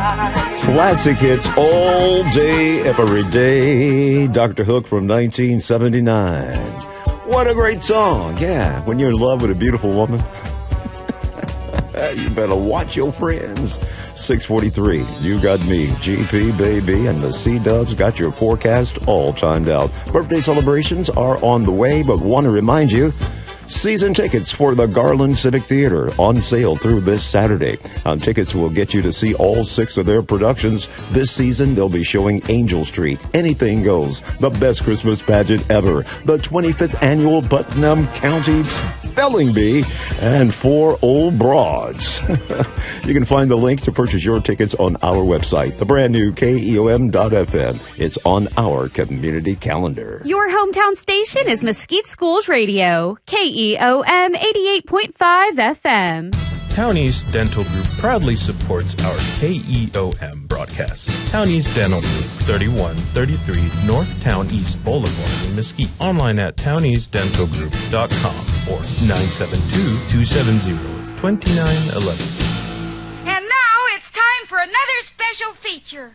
Classic hits all day, every day. Dr. Hook from 1979. What a great song. Yeah, when you're in love with a beautiful woman, you better watch your friends. 6:43. You got me, GP, baby, and the C-Dubs got your forecast all timed out. Birthday celebrations are on the way, but want to remind you, season tickets for the Garland Civic Theater on sale through this Saturday. Tickets will get you to see all 6 of their productions. This season, they'll be showing Angel Street, Anything Goes, the best Christmas pageant ever, the 25th annual Putnam County Spelling Bee, and 4 Old Broads. You can find the link to purchase your tickets on our website, the brand new KEOM.FM. It's on our community calendar. Your hometown station is Mesquite Schools Radio, KEOM 88.5 FM. Townies Dental Group proudly supports our KEOM broadcast. Townies Dental Group, 3133 North Town East Boulevard in Mesquite. Online at towniesdentalgroup.com or 972-270-2911. And now it's time for another special feature.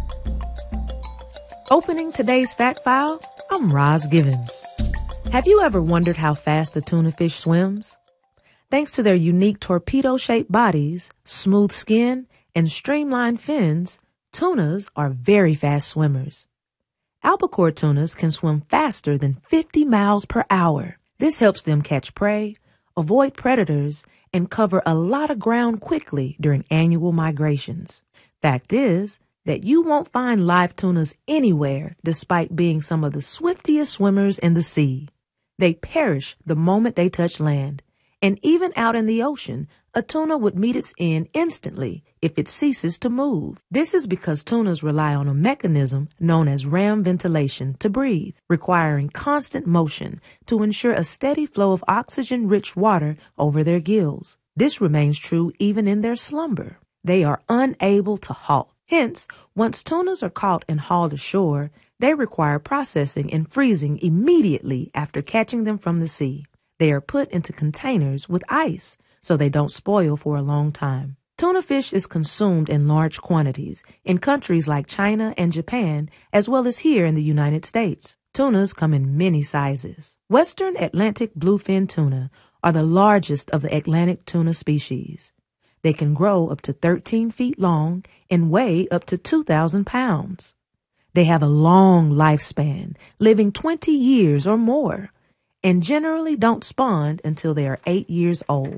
Opening today's Fact File, I'm Roz Givens. Have you ever wondered how fast a tuna fish swims? Thanks to their unique torpedo-shaped bodies, smooth skin, and streamlined fins, tunas are very fast swimmers. Albacore tunas can swim faster than 50 miles per hour. This helps them catch prey, avoid predators, and cover a lot of ground quickly during annual migrations. Fact is that you won't find live tunas anywhere despite being some of the swiftest swimmers in the sea. They perish the moment they touch land. And even out in the ocean, a tuna would meet its end instantly if it ceases to move. This is because tunas rely on a mechanism known as ram ventilation to breathe, requiring constant motion to ensure a steady flow of oxygen-rich water over their gills. This remains true even in their slumber. They are unable to halt. Hence, once tunas are caught and hauled ashore, they require processing and freezing immediately after catching them from the sea. They are put into containers with ice so they don't spoil for a long time. Tuna fish is consumed in large quantities in countries like China and Japan, as well as here in the United States. Tunas come in many sizes. Western Atlantic bluefin tuna are the largest of the Atlantic tuna species. They can grow up to 13 feet long and weigh up to 2,000 pounds. They have a long lifespan, living 20 years or more, and generally don't spawn until they are 8 years old.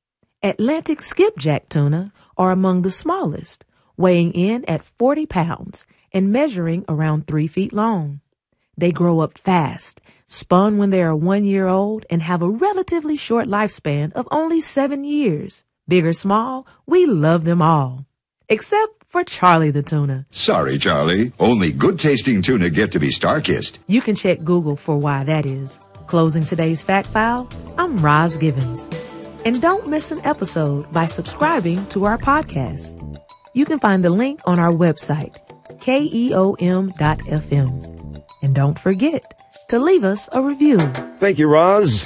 Atlantic skipjack tuna are among the smallest, weighing in at 40 pounds and measuring around 3 feet long. They grow up fast, spawn when they are 1 year old, and have a relatively short lifespan of only 7 years. Big or small, we love them all. Except for Charlie the tuna. Sorry, Charlie. Only good-tasting tuna get to be star-kissed. You can check Google for why that is. Closing today's Fact File, I'm Roz Givens. And don't miss an episode by subscribing to our podcast. You can find the link on our website, KEOM.FM. And don't forget to leave us a review. Thank you, Roz.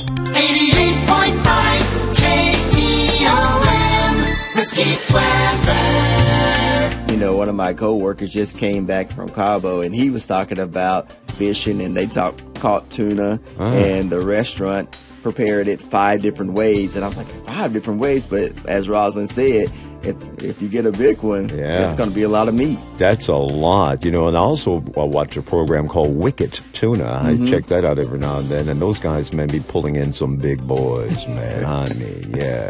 88.5 KEOM, Mesquite weather. You know, one of my coworkers just came back from Cabo, and he was talking about fishing, and they caught tuna, and the restaurant prepared it 5 different ways. And I was like, 5 different ways? But as Rosalind said, if you get a big one, that's going to be a lot of meat. That's a lot, and I also watch a program called Wicked Tuna. I check that out every now and then, and those guys may be pulling in some big boys, man. I mean, yeah.